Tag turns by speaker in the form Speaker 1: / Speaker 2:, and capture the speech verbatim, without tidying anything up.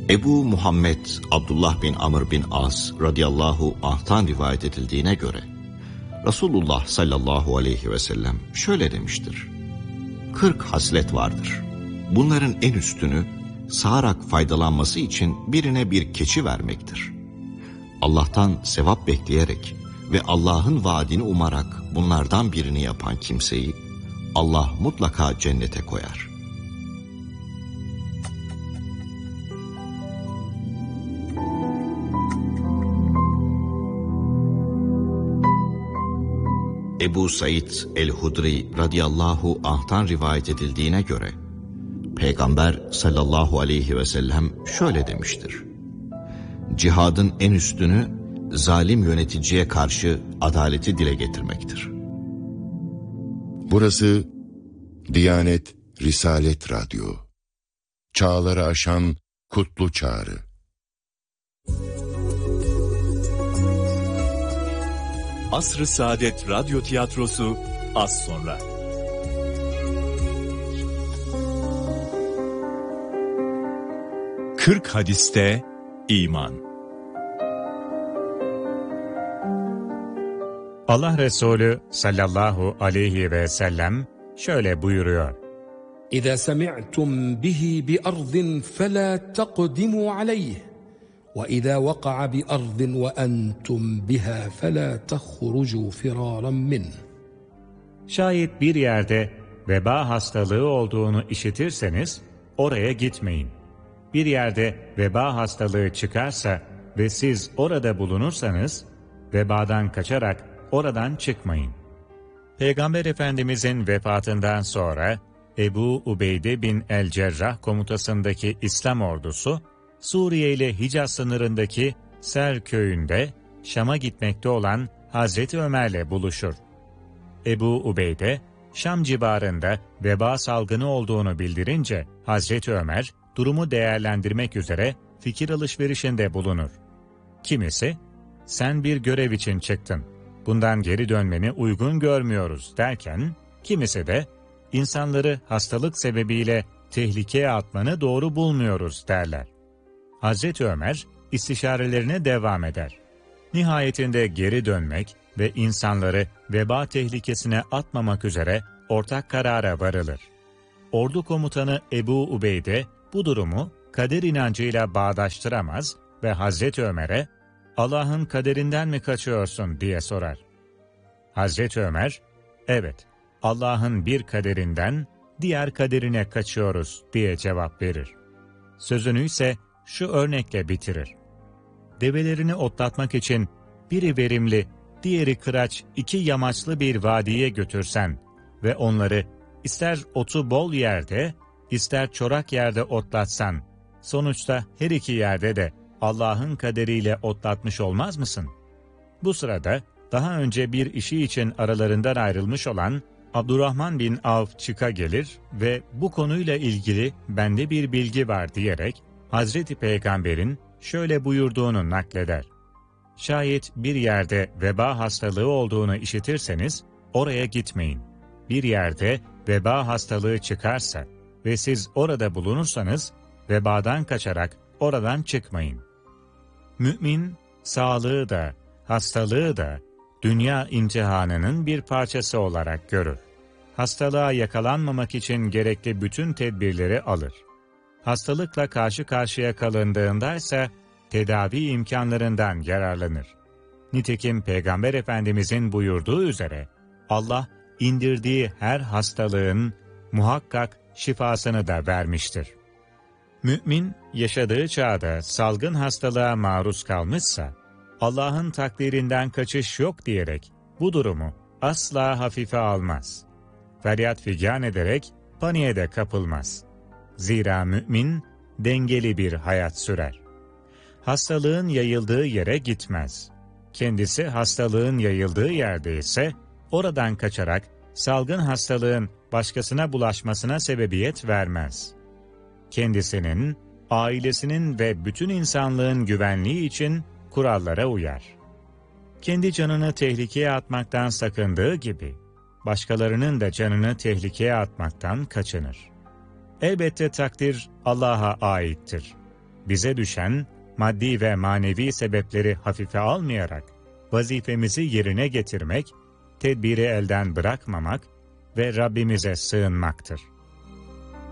Speaker 1: Ebu Muhammed Abdullah bin Amr bin As radıyallahu anh'tan rivayet edildiğine göre Resulullah sallallahu aleyhi ve sellem şöyle demiştir: kırk haslet vardır. Bunların en üstünü sağarak faydalanması için birine bir keçi vermektir. Allah'tan sevap bekleyerek ve Allah'ın vaadini umarak bunlardan birini yapan kimseyi Allah mutlaka cennete koyar. Ebu Said el-Hudri radıyallahu anh'tan rivayet edildiğine göre Peygamber sallallahu aleyhi ve sellem şöyle demiştir: cihadın en üstünü zalim yöneticiye karşı adaleti dile getirmektir.
Speaker 2: Burası Diyanet Risalet Radyo. Çağları aşan kutlu çağrı.
Speaker 3: Asr-ı Saadet Radyo Tiyatrosu az sonra. kırk hadiste iman.
Speaker 4: Allah Resulü sallallahu aleyhi ve sellem şöyle buyuruyor:
Speaker 5: İzâ semi'tum bihi bi ardin felâ taqdimû aleyh ve izâ vaka'a bi ardin ve entum biha felâ tehrucû firâran min.
Speaker 4: Şayet bir yerde veba hastalığı olduğunu işitirseniz oraya gitmeyin. Bir yerde veba hastalığı çıkarsa ve siz orada bulunursanız vebadan kaçarak oradan çıkmayın. Peygamber Efendimizin vefatından sonra Ebu Ubeyde bin el-Cerrah komutasındaki İslam ordusu Suriye ile Hicaz sınırındaki Ser köyünde Şam'a gitmekte olan Hazreti Ömer'le buluşur. Ebu Ubeyde Şam civarında veba salgını olduğunu bildirince Hazreti Ömer durumu değerlendirmek üzere fikir alışverişinde bulunur. Kimisi, sen bir görev için çıktın, bundan geri dönmeni uygun görmüyoruz derken, kimisi de insanları hastalık sebebiyle tehlikeye atmanı doğru bulmuyoruz derler. Hazreti Ömer istişarelerine devam eder. Nihayetinde geri dönmek ve insanları veba tehlikesine atmamak üzere ortak karara varılır. Ordu komutanı Ebu Ubeyde bu durumu kader inancıyla bağdaştıramaz ve Hazreti Ömer'e Allah'ın kaderinden mi kaçıyorsun diye sorar. Hazreti Ömer, evet Allah'ın bir kaderinden diğer kaderine kaçıyoruz diye cevap verir. Sözünü ise şu örnekle bitirir. Develerini otlatmak için biri verimli, diğeri kıraç iki yamaçlı bir vadiye götürsen ve onları ister otu bol yerde, ister çorak yerde otlatsan, sonuçta her iki yerde de Allah'ın kaderiyle otlatmış olmaz mısın? Bu sırada daha önce bir işi için aralarından ayrılmış olan Abdurrahman bin Avf çıka gelir ve bu konuyla ilgili bende bir bilgi var diyerek Hazreti Peygamber'in şöyle buyurduğunu nakleder. Şayet bir yerde veba hastalığı olduğunu işitirseniz oraya gitmeyin. Bir yerde veba hastalığı çıkarsa ve siz orada bulunursanız vebadan kaçarak oradan çıkmayın. Mümin, sağlığı da, hastalığı da dünya imtihanının bir parçası olarak görür. Hastalığa yakalanmamak için gerekli bütün tedbirleri alır. Hastalıkla karşı karşıya kalındığında ise tedavi imkanlarından yararlanır. Nitekim Peygamber Efendimizin buyurduğu üzere Allah indirdiği her hastalığın muhakkak şifasını da vermiştir. Mümin yaşadığı çağda salgın hastalığa maruz kalmışsa Allah'ın takdirinden kaçış yok diyerek bu durumu asla hafife almaz. Feryat figan ederek paniğe de kapılmaz. Zira mümin dengeli bir hayat sürer. Hastalığın yayıldığı yere gitmez. Kendisi hastalığın yayıldığı yerde ise oradan kaçarak salgın hastalığın başkasına bulaşmasına sebebiyet vermez. Kendisinin, ailesinin ve bütün insanlığın güvenliği için kurallara uyar. Kendi canını tehlikeye atmaktan sakındığı gibi, başkalarının da canını tehlikeye atmaktan kaçınır. Elbette takdir Allah'a aittir. bize düşen maddi ve manevi sebepleri hafife almayarak vazifemizi yerine getirmek, tedbiri elden bırakmamak ve Rabbimize sığınmaktır.